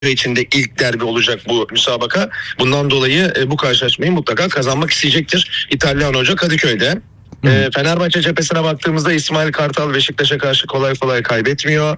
içinde ilk derbi olacak bu müsabaka. Bundan dolayı bu karşılaşmayı mutlaka kazanmak isteyecektir İtalyan hoca Kadıköy'de. Fenerbahçe cephesine baktığımızda İsmail Kartal Beşiktaş'a karşı kolay kolay kaybetmiyor.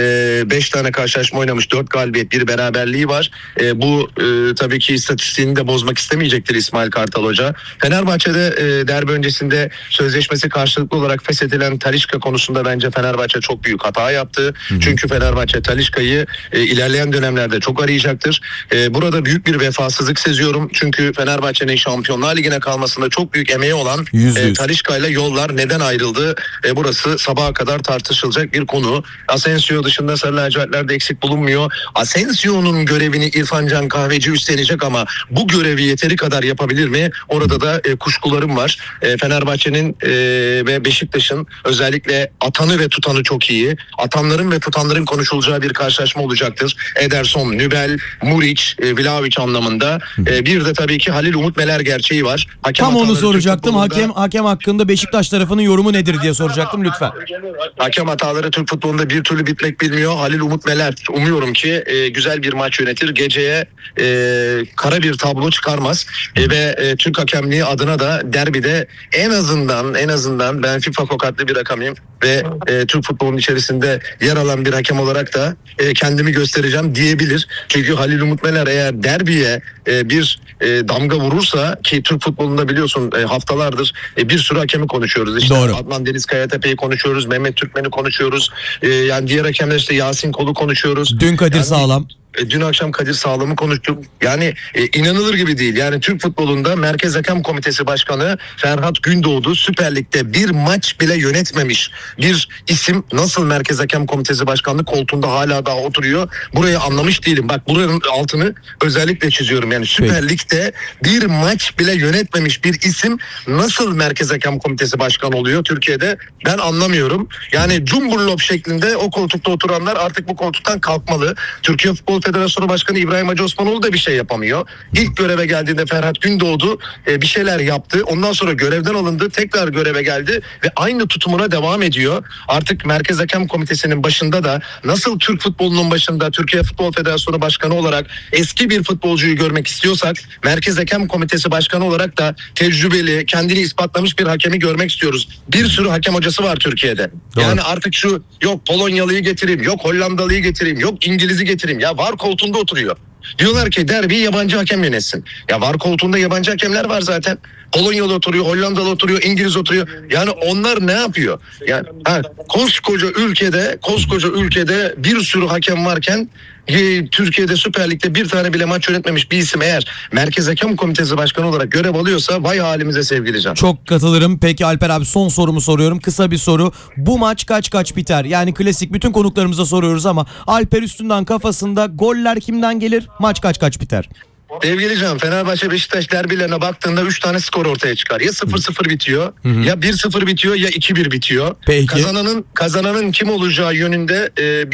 5 tane karşılaşma oynamış, 4 galibiyet, 1 beraberliği var. Bu tabii ki istatistiğini de bozmak istemeyecektir İsmail Kartal Hoca. Fenerbahçe'de derbi öncesinde sözleşmesi karşılıklı olarak feshedilen Talisca konusunda bence Fenerbahçe çok büyük hata yaptı. Çünkü Fenerbahçe Talisca'yı ilerleyen dönemlerde çok arayacaktır. Burada büyük bir vefasızlık seziyorum. Çünkü Fenerbahçe'nin Şampiyonlar Ligi'ne kalmasında çok büyük emeği olan Talisca ile yollar neden ayrıldı? Burası sabaha kadar tartışılacak bir konu. Asensio dışında Sarı Lacivertler'de eksik bulunmuyor. Asensio'nun görevini İrfan Can Kahveci üstlenecek ama bu görevi yeteri kadar yapabilir mi? Orada da kuşkularım var. Fenerbahçe'nin ve Beşiktaş'ın özellikle atanı ve tutanı çok iyi. Atanların ve tutanların konuşulacağı bir karşılaşma olacaktır. Ederson, Nübel, Muriç, Vlahovic anlamında. Bir de tabii ki Halil Umut Meler gerçeği var. Tam onu soracaktım. Hakem hakkında Beşiktaş tarafının yorumu nedir diye soracaktım, lütfen. Hakem hataları Türk futbolunda bir türlü bitmek bilmiyor. Halil Umut Meler umuyorum ki güzel bir maç yönetir. Geceye kara bir tablo çıkarmaz. Ve Türk hakemliği adına da derbide en azından ben FIFA kokatlı bir hakamıyım ve Türk futbolunun içerisinde yer alan bir hakem olarak da kendimi göstereceğim diyebilir. Çünkü Halil Umut Meler eğer derbiye bir damga vurursa, ki Türk futbolunda biliyorsun haftalardır bir sürü hakemi konuşuyoruz. İşte Doğru. Adnan Deniz Kayatepe'yi konuşuyoruz, Mehmet Türkmen'i konuşuyoruz. Yani diğer hakemler işte Yasin Kol'u konuşuyoruz. Dün Kadir Sağlam. Dün akşam Kadir Sağlam'ı konuştuk. Yani inanılır gibi değil. Yani Türk futbolunda Merkez Hakem Komitesi Başkanı Ferhat Gündoğdu Süper Lig'de bir maç bile yönetmemiş bir isim nasıl Merkez Hakem Komitesi Başkanlığı koltuğunda hala daha oturuyor? Burayı anlamış değilim. Bak, buranın altını özellikle çiziyorum. Yani Süper Lig'de bir maç bile yönetmemiş bir isim nasıl Merkez Hakem Komitesi Başkanı oluyor Türkiye'de? Ben anlamıyorum. Yani cumburlop şeklinde o koltukta oturanlar artık bu koltuktan kalkmalı. Türkiye Futbol Federasyonu Başkanı İbrahim Hacı Osmanoğlu da bir şey yapamıyor. İlk göreve geldiğinde Ferhat Gündoğdu bir şeyler yaptı. Ondan sonra görevden alındı. Tekrar göreve geldi ve aynı tutumuna devam ediyor. Artık Merkez Hakem Komitesi'nin başında da nasıl Türk futbolunun başında Türkiye Futbol Federasyonu Başkanı olarak eski bir futbolcuyu görmek istiyorsak, Merkez Hakem Komitesi Başkanı olarak da tecrübeli, kendini ispatlamış bir hakemi görmek istiyoruz. Bir sürü hakem hocası var Türkiye'de. Doğru. Yani artık şu yok Polonyalıyı getireyim, yok Hollandalıyı getireyim, yok İngiliz'i getireyim. Ya VAR koltuğunda oturuyor. Diyorlar ki derbiyi yabancı hakem yönetsin. Ya VAR koltuğunda yabancı hakemler var zaten. Polonyalı oturuyor, Hollandalı oturuyor, İngiliz oturuyor. Yani onlar ne yapıyor? Yani koskoca ülkede bir sürü hakem varken Türkiye'de Süper Lig'de bir tane bile maç yönetmemiş bir isim eğer Merkez Hakem Komitesi Başkanı olarak görev alıyorsa vay halimize sevgili Can. Çok katılırım. Peki Alper abi, son sorumu soruyorum. Kısa bir soru. Bu maç kaç biter? Yani klasik bütün konuklarımıza soruyoruz ama Alper Üstün'den kafasında goller kimden gelir? Maç kaç biter? Sevgili Can, Fenerbahçe Beşiktaş derbilerine baktığında 3 tane skor ortaya çıkar. Ya 0-0 bitiyor, ya 1-0 bitiyor, ya 2-1 bitiyor. Peki. Kazananın kim olacağı yönünde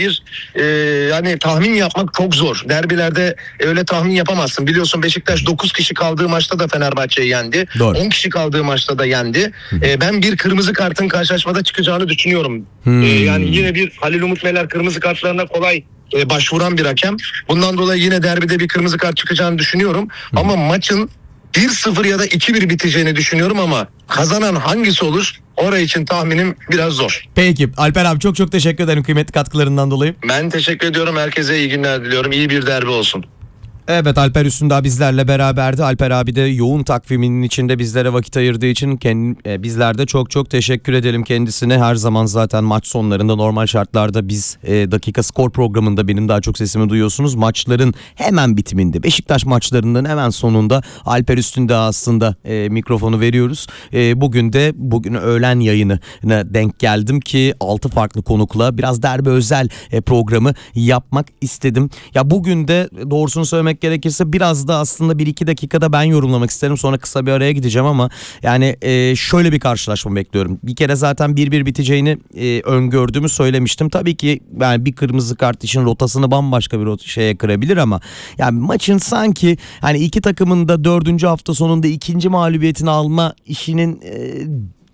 yani tahmin yapmak çok zor. Derbilerde öyle tahmin yapamazsın. Biliyorsun Beşiktaş 9 kişi kaldığı maçta da Fenerbahçe'yi yendi. Doğru. 10 kişi kaldığı maçta da yendi. Ben bir kırmızı kartın karşılaşmada çıkacağını düşünüyorum. Yani yine bir Halil Umut Meler kırmızı kartlarına kolay başvuran bir hakem. Bundan dolayı yine derbide bir kırmızı kart çıkacağını düşünüyorum. Ama maçın 1-0 ya da 2-1 biteceğini düşünüyorum ama kazanan hangisi olur? Orası için tahminim biraz zor. Peki Alper abi, çok teşekkür ederim kıymetli katkılarından dolayı. Ben teşekkür ediyorum. Herkese iyi günler diliyorum. İyi bir derbi olsun. Evet, Alper Üstündağ bizlerle beraberdi. Alper abi de yoğun takviminin içinde bizlere vakit ayırdığı için bizler de çok teşekkür edelim kendisine. Her zaman zaten maç sonlarında normal şartlarda biz dakika skor programında benim daha çok sesimi duyuyorsunuz. Maçların hemen bitiminde, Beşiktaş maçlarının hemen sonunda Alper Üstündağ aslında mikrofonu veriyoruz. Bugün öğlen yayınına denk geldim ki 6 farklı konukla biraz derbi özel programı yapmak istedim. Ya bugün de doğrusunu söylemek gerekirse biraz da aslında 1-2 dakikada ben yorumlamak isterim. Sonra kısa bir araya gideceğim ama yani şöyle bir karşılaşma bekliyorum. Bir kere zaten 1-1 biteceğini öngördüğümü söylemiştim. Tabii ki yani bir kırmızı kart için rotasını bambaşka bir şeye kırabilir ama yani maçın sanki hani iki takımın da 4. hafta sonunda 2. mağlubiyetini alma işinin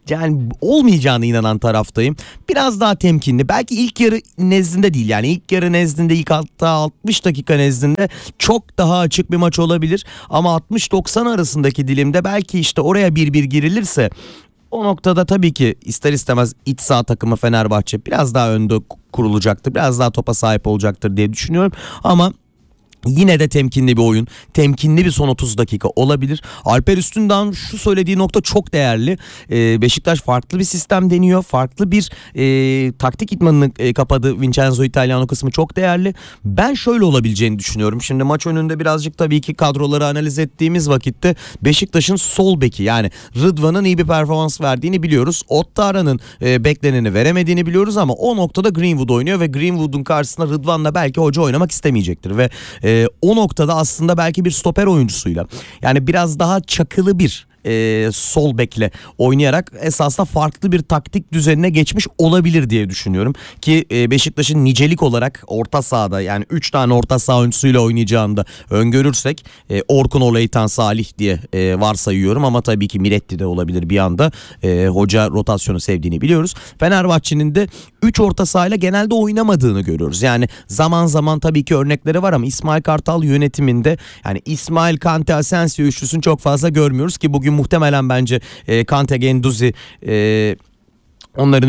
yani olmayacağına inanan taraftayım. Biraz daha temkinli. Belki ilk yarı nezdinde değil. Yani ilk yarı nezdinde, ilk hatta 60 dakika nezdinde çok daha açık bir maç olabilir. Ama 60-90 arasındaki dilimde belki işte oraya 1-1 girilirse, o noktada tabii ki ister istemez iç saha takımı Fenerbahçe biraz daha önde kurulacaktır. Biraz daha topa sahip olacaktır diye düşünüyorum. Ama yine de temkinli bir oyun, temkinli bir son 30 dakika olabilir. Alper Üstündağ'ın şu söylediği nokta çok değerli. Beşiktaş farklı bir sistem deniyor. Farklı bir taktik idmanını kapadı. Vincenzo Italiano kısmı çok değerli. Ben şöyle olabileceğini düşünüyorum. Şimdi maç önünde birazcık tabii ki kadroları analiz ettiğimiz vakitte Beşiktaş'ın sol beki, yani Rıdvan'ın iyi bir performans verdiğini biliyoruz. Ottara'nın bekleneni veremediğini biliyoruz ama o noktada Greenwood oynuyor ve Greenwood'un karşısında Rıdvan'la belki hoca oynamak istemeyecektir ve o noktada aslında belki bir stoper oyuncusuyla, yani biraz daha çakılı bir sol bekle oynayarak esasında farklı bir taktik düzenine geçmiş olabilir diye düşünüyorum. Ki Beşiktaş'ın nicelik olarak orta sahada, yani 3 tane orta saha oyuncusuyla oynayacağını da öngörürsek Orkun, Oleytan, Salih diye varsayıyorum ama tabii ki Miretti de olabilir bir anda. Hoca rotasyonu sevdiğini biliyoruz. Fenerbahçe'nin de 3 orta sahayla genelde oynamadığını görüyoruz. Yani zaman zaman tabii ki örnekleri var ama İsmail Kartal yönetiminde yani İsmail, Kante, Asensio üçlüsünü çok fazla görmüyoruz ki bugün muhtemelen bence Kante, Guendouzi onların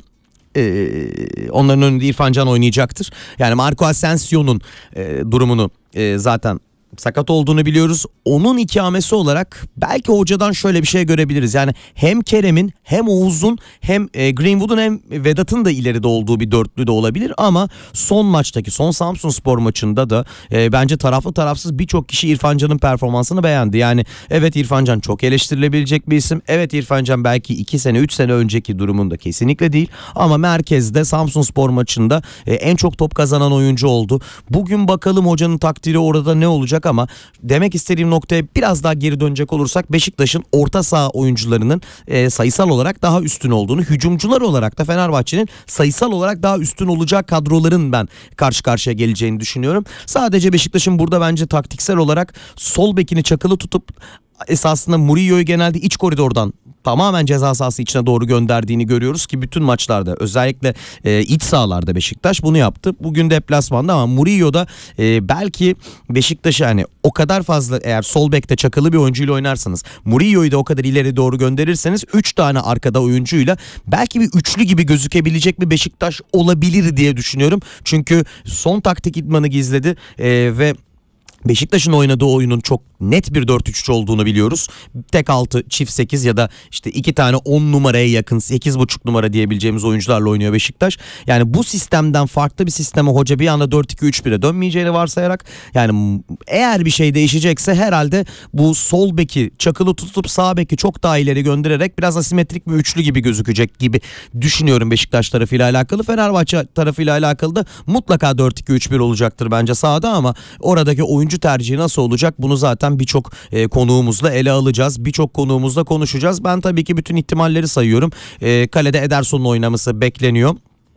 önünde İrfan Can oynayacaktır. Yani Marco Asensio'nun durumunu zaten sakat olduğunu biliyoruz. Onun ikamesi olarak belki hocadan şöyle bir şey görebiliriz. Yani hem Kerem'in, hem Oğuz'un, hem Greenwood'un, hem Vedat'ın da ileride olduğu bir dörtlü de olabilir. Ama son maçtaki, son Samsunspor maçında da bence taraflı tarafsız birçok kişi İrfan Can'ın performansını beğendi. Yani evet, İrfan Can çok eleştirilebilecek bir isim. Evet, İrfan Can belki 2 sene 3 sene önceki durumunda kesinlikle değil. Ama merkezde Samsunspor maçında en çok top kazanan oyuncu oldu. Bugün bakalım hocanın takdiri orada ne olacak ama demek istediğim noktaya biraz daha geri dönecek olursak Beşiktaş'ın orta saha oyuncularının sayısal olarak daha üstün olduğunu, hücumcular olarak da Fenerbahçe'nin sayısal olarak daha üstün olacağı kadroların ben karşı karşıya geleceğini düşünüyorum. Sadece Beşiktaş'ın burada bence taktiksel olarak sol bekini çakılı tutup esasında Murillo'yu genelde iç koridordan tamamen ceza sahası içine doğru gönderdiğini görüyoruz ki bütün maçlarda, özellikle iç sahalarda Beşiktaş bunu yaptı. Bugün deplasmanda ama Murillo'da belki Beşiktaş'ı hani o kadar fazla, eğer sol bekte çakılı bir oyuncuyla oynarsanız, Murillo'yu da o kadar ileri doğru gönderirseniz 3 tane arkada oyuncuyla belki bir üçlü gibi gözükebilecek bir Beşiktaş olabilir diye düşünüyorum. Çünkü son taktik idmanı gizledi ve Beşiktaş'ın oynadığı oyunun çok net bir 4-3-3 olduğunu biliyoruz. Tek 6, çift 8 ya da işte 2 tane 10 numaraya yakın 8,5 numara diyebileceğimiz oyuncularla oynuyor Beşiktaş. Yani bu sistemden farklı bir sisteme hoca bir anda 4-2-3-1'e dönmeyeceğini varsayarak, yani eğer bir şey değişecekse herhalde bu sol beki çakılı tutup sağ beki çok daha ileri göndererek biraz asimetrik bir üçlü gibi gözükecek gibi düşünüyorum Beşiktaş tarafıyla alakalı. Fenerbahçe tarafıyla alakalı da mutlaka 4-2-3-1 olacaktır bence sahada ama oradaki oyuncu tercihi nasıl olacak, bunu zaten birçok konuğumuzla ele alacağız. Birçok konuğumuzla konuşacağız. Ben tabii ki bütün ihtimalleri sayıyorum. Kalede Ederson'un oynaması bekleniyor.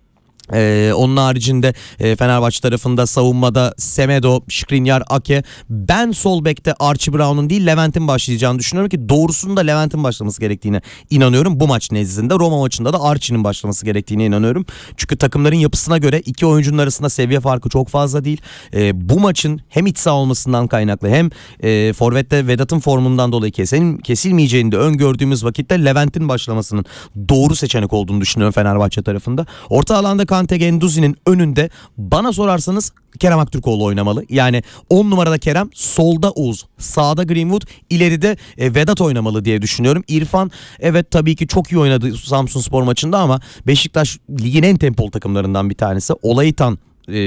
Onun haricinde Fenerbahçe tarafında savunmada Semedo, Skriniar, Ake. Ben sol bekte Archie Brown'un değil Levent'in başlayacağını düşünüyorum ki doğrusunda Levent'in başlaması gerektiğine inanıyorum. Bu maç nezdinde, Roma maçında da Archie'nin başlaması gerektiğine inanıyorum. Çünkü takımların yapısına göre iki oyuncunun arasında seviye farkı çok fazla değil. Bu maçın hem iç saha olmasından kaynaklı hem forvette Vedat'ın formundan dolayı kesilmeyeceğini de öngördüğümüz vakitte Levent'in başlamasının doğru seçenek olduğunu düşünüyorum Fenerbahçe tarafında. Orta alanda Kante, Guendouzi'nin önünde bana sorarsanız Kerem Aktürkoğlu oynamalı. Yani 10 numarada Kerem, solda Oğuz, sağda Greenwood, ileride Vedat oynamalı diye düşünüyorum. İrfan evet tabii ki çok iyi oynadı Samsunspor maçında ama Beşiktaş ligin en tempolu takımlarından bir tanesi. Olaytan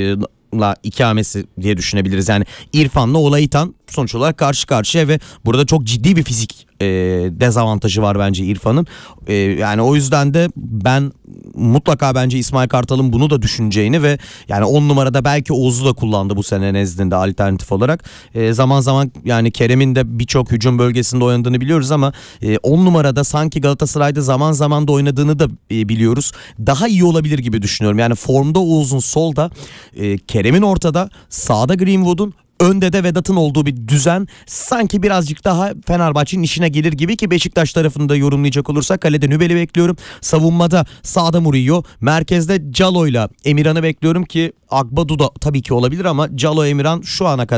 ikamesi diye düşünebiliriz. Yani İrfan'la Olaytan sonuç olarak karşı karşıya ve burada çok ciddi bir fizik dezavantajı var bence İrfan'ın. Yani o yüzden de ben mutlaka bence İsmail Kartal'ın bunu da düşüneceğini ve yani 10 numarada belki Oğuz'u da kullandı bu sene nezdinde alternatif olarak. Zaman zaman yani Kerem'in de birçok hücum bölgesinde oynadığını biliyoruz ama 10 numarada sanki Galatasaray'da zaman zaman da oynadığını da biliyoruz. Daha iyi olabilir gibi düşünüyorum. Yani formda Oğuz'un solda, Kerem'in ortada, sağda Greenwood'un, önde de Vedat'ın olduğu bir düzen sanki birazcık daha Fenerbahçe'nin işine gelir gibi ki Beşiktaş tarafını da yorumlayacak olursak kalede Nübel'i bekliyorum. Savunmada sağda Murillo, merkezde Calo'yla Emirhan'ı bekliyorum ki Agbadu da tabii ki olabilir ama Calo Emirhan şu ana kadar